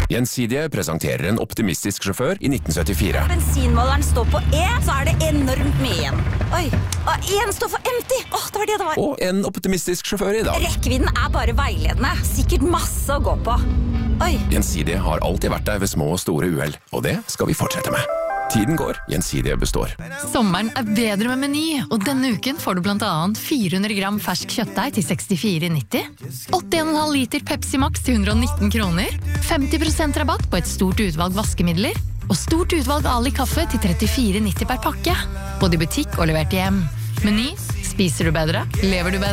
Gjensidige presenterer en optimistisk sjåfør i 1974. Bensinmåleren står på E, så er det enormt mye igjen. Oi, og en står for empty. Det var det det var. Og en optimistisk sjåfør i dag. Rekkevidden er bare veiledende. Sikkert masse å gå på. Oi. Gjensidige har alltid vært der ved små og store uhell, og det skal vi fortsette med. Tiden går, Gjensidige består. Sommeren er bedre med Meny, og denne uken får du blant annet 400 gram fersk kjøttdeig til 64,90, 81,5 liter Pepsi Max til 119 kroner, 50% rabatt på et stort utvalg vaskemidler, og stort utvalg Ali kaffe til 34,90 per pakke. Både i butikk og levert hjem. Meny, spiser du bedre, lever du bedre.